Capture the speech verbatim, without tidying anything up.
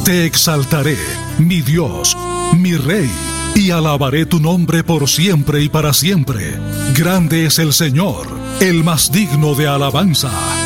Te exaltaré, mi Dios, mi Rey, y alabaré tu nombre por siempre y para siempre. Grande es el Señor, el más digno de alabanza.